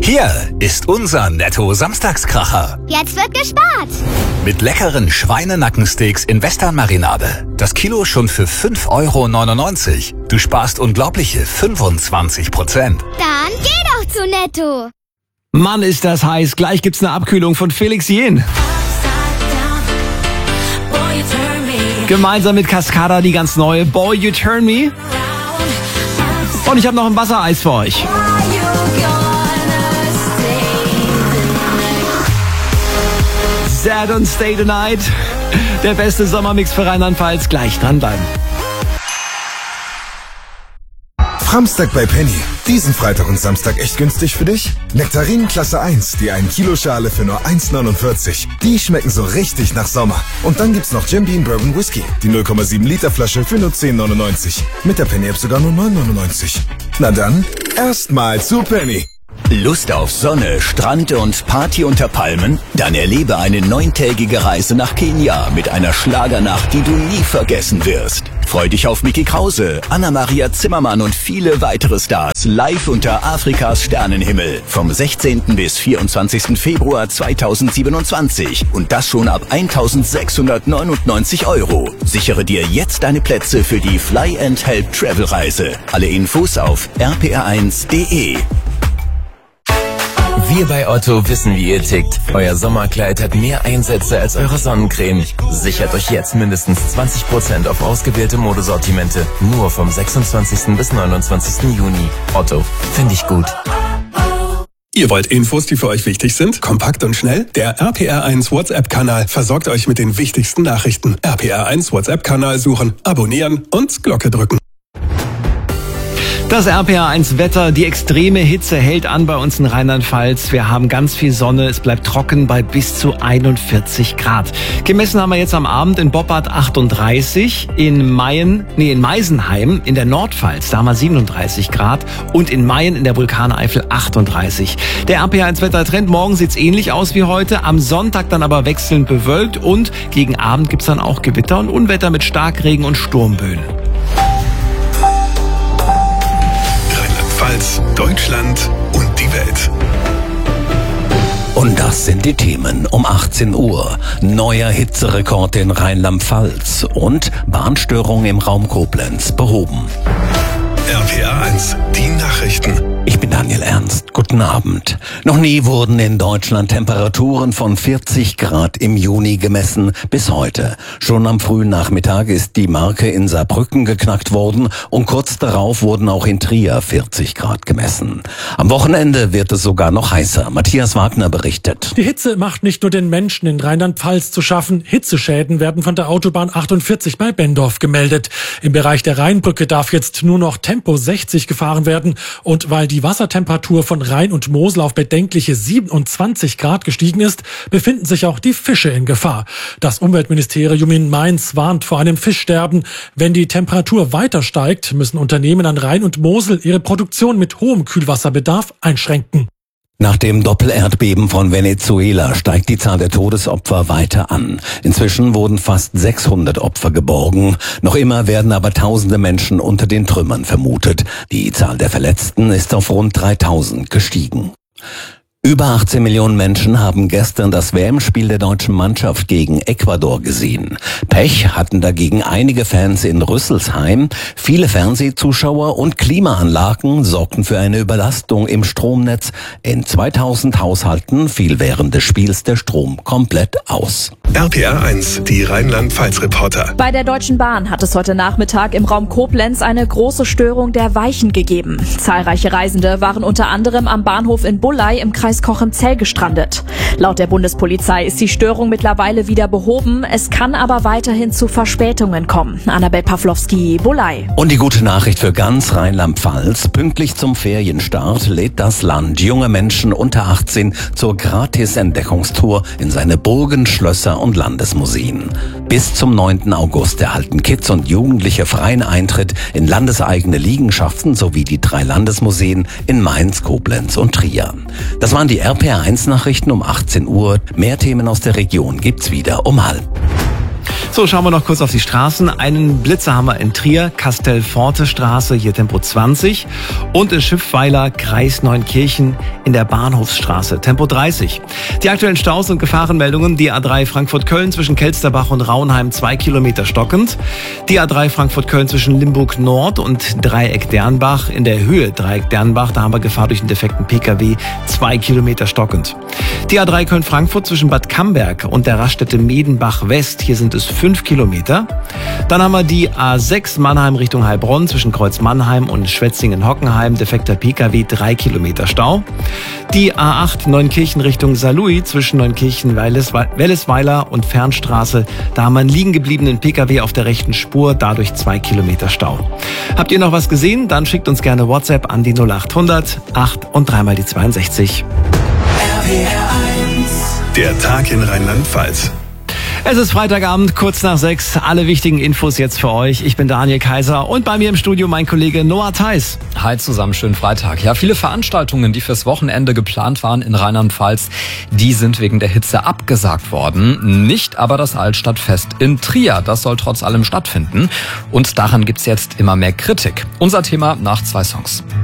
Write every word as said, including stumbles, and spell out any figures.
Hier ist unser Netto-Samstagskracher. Jetzt wird gespart. Mit leckeren Schweinenackensteaks in Western-Marinade. Das Kilo schon für fünf Euro neunundneunzig. Du sparst unglaubliche fünfundzwanzig Prozent. Dann geh doch zu Netto. Mann, ist das heiß. Gleich gibt's eine Abkühlung von Felix Jähn. Gemeinsam mit Cascada die ganz neue Boy You Turn Me. Und ich habe noch ein Wassereis für euch. Sad und Stay the Night. Der beste Sommermix für Rheinland-Pfalz. Gleich dranbleiben. Framstag bei Penny. Diesen Freitag und Samstag echt günstig für dich? Nektarinen Klasse eins, die ein Kilo Schale für nur eins neunundvierzig. Die schmecken so richtig nach Sommer. Und dann gibt's noch Jim Beam Bourbon Whisky. Die null Komma sieben Liter Flasche für nur zehn neunundneunzig. Mit der Penny App sogar nur neun neunundneunzig. Na dann, erstmal zu Penny. Lust auf Sonne, Strand und Party unter Palmen? Dann erlebe eine neuntägige Reise nach Kenia mit einer Schlagernacht, die du nie vergessen wirst. Freu dich auf Micky Krause, Anna-Maria Zimmermann und viele weitere Stars live unter Afrikas Sternenhimmel vom sechzehnten bis vierundzwanzigsten Februar zweitausendsiebenundzwanzig und das schon ab eintausendsechshundertneunundneunzig Euro. Sichere dir jetzt deine Plätze für die Fly and Help Travel Reise. Alle Infos auf r p r eins punkt d e. Wir bei Otto wissen, wie ihr tickt. Euer Sommerkleid hat mehr Einsätze als eure Sonnencreme. Sichert euch jetzt mindestens zwanzig Prozent auf ausgewählte Modesortimente. Nur vom sechsundzwanzigsten bis neunundzwanzigsten Juni. Otto, finde ich gut. Ihr wollt Infos, die für euch wichtig sind? Kompakt und schnell? Der R P R eins WhatsApp-Kanal versorgt euch mit den wichtigsten Nachrichten. R P R eins WhatsApp-Kanal suchen, abonnieren und Glocke drücken. Das R P R eins Wetter, die extreme Hitze hält an bei uns in Rheinland-Pfalz. Wir haben ganz viel Sonne, es bleibt trocken bei bis zu einundvierzig Grad. Gemessen haben wir jetzt am Abend in Boppard achtunddreißig, in Mayen, nee, in Meisenheim in der Nordpfalz, da haben wir siebenunddreißig Grad und in Mayen in der Vulkaneifel achtunddreißig. Der R P R eins Wettertrend, morgen sieht's ähnlich aus wie heute, am Sonntag dann aber wechselnd bewölkt und gegen Abend gibt's dann auch Gewitter und Unwetter mit Starkregen und Sturmböen. Deutschland und die Welt. Und das sind die Themen um achtzehn Uhr. Neuer Hitzerekord in Rheinland-Pfalz und Bahnstörung im Raum Koblenz behoben. R P R eins, die Nachrichten. Ich bin Daniel Ernst. Guten Abend. Noch nie wurden in Deutschland Temperaturen von vierzig Grad im Juni gemessen bis heute. Schon am frühen Nachmittag ist die Marke in Saarbrücken geknackt worden und kurz darauf wurden auch in Trier vierzig Grad gemessen. Am Wochenende wird es sogar noch heißer. Matthias Wagner berichtet. Die Hitze macht nicht nur den Menschen in Rheinland-Pfalz zu schaffen. Hitzeschäden werden von der Autobahn achtundvierzig bei Bendorf gemeldet. Im Bereich der Rheinbrücke darf jetzt nur noch Tempo sechzig gefahren werden. Und weil die Wassertemperatur von Rhein und Mosel auf bedenkliche siebenundzwanzig Grad gestiegen ist, befinden sich auch die Fische in Gefahr. Das Umweltministerium in Mainz warnt vor einem Fischsterben. Wenn die Temperatur weiter steigt, müssen Unternehmen an Rhein und Mosel ihre Produktion mit hohem Kühlwasserbedarf einschränken. Nach dem Doppelerdbeben von Venezuela steigt die Zahl der Todesopfer weiter an. Inzwischen wurden fast sechshundert Opfer geborgen. Noch immer werden aber tausende Menschen unter den Trümmern vermutet. Die Zahl der Verletzten ist auf rund dreitausend gestiegen. Über achtzehn Millionen Menschen haben gestern das W M-Spiel der deutschen Mannschaft gegen Ecuador gesehen. Pech hatten dagegen einige Fans in Rüsselsheim. Viele Fernsehzuschauer und Klimaanlagen sorgten für eine Überlastung im Stromnetz. In zweitausend Haushalten fiel während des Spiels der Strom komplett aus. R P R eins, die Rheinland-Pfalz-Reporter. Bei der Deutschen Bahn hat es heute Nachmittag im Raum Koblenz eine große Störung der Weichen gegeben. Zahlreiche Reisende waren unter anderem am Bahnhof in Bullei im Kreis Cochem-Zell gestrandet. Laut der Bundespolizei ist die Störung mittlerweile wieder behoben. Es kann aber weiterhin zu Verspätungen kommen. Annabel Pawlowski, Bullei. Und die gute Nachricht für ganz Rheinland-Pfalz. Pünktlich zum Ferienstart lädt das Land junge Menschen unter achtzehn zur Gratis-Entdeckungstour in seine Burgen, Schlösser und Landesmuseen. Bis zum neunten August erhalten Kids und Jugendliche freien Eintritt in landeseigene Liegenschaften sowie die drei Landesmuseen in Mainz, Koblenz und Trier. Das waren die R P R eins Nachrichten um achtzehn Uhr. Mehr Themen aus der Region gibt's wieder um halb. So, schauen wir noch kurz auf die Straßen. Einen Blitzer haben wir in Trier, Castelforte Straße, hier Tempo zwanzig. Und in Schiffweiler, Kreis Neunkirchen in der Bahnhofsstraße, Tempo dreißig. Die aktuellen Staus und Gefahrenmeldungen: die A drei Frankfurt-Köln zwischen Kelsterbach und Raunheim zwei Kilometer stockend. Die A drei Frankfurt-Köln zwischen Limburg Nord und Dreieck Dernbach in der Höhe Dreieck Dernbach. Da haben wir Gefahr durch einen defekten Pkw, zwei Kilometer stockend. Die A drei Köln-Frankfurt zwischen Bad Camberg und der Raststätte Medenbach West. Hier sind es fünf Kilometer. Dann haben wir die A sechs Mannheim Richtung Heilbronn zwischen Kreuz Mannheim und Schwetzingen-Hockenheim. Defekter Pkw, drei Kilometer Stau. Die A acht Neunkirchen Richtung Saarlouis zwischen Neunkirchen-Wellesweiler und Fernstraße. Da haben wir einen liegen gebliebenen Pkw auf der rechten Spur, dadurch zwei Kilometer Stau. Habt ihr noch was gesehen? Dann schickt uns gerne WhatsApp an die null acht hundert acht und dreimal die zweiundsechzig. R P R eins. Der Tag in Rheinland-Pfalz. Es ist Freitagabend, kurz nach sechs. Alle wichtigen Infos jetzt für euch. Ich bin Daniel Kaiser und bei mir im Studio mein Kollege Noah Theis. Hi zusammen, schönen Freitag. Ja, viele Veranstaltungen, die fürs Wochenende geplant waren in Rheinland-Pfalz, die sind wegen der Hitze abgesagt worden. Nicht aber das Altstadtfest in Trier. Das soll trotz allem stattfinden. Und daran gibt's jetzt immer mehr Kritik. Unser Thema nach zwei Songs.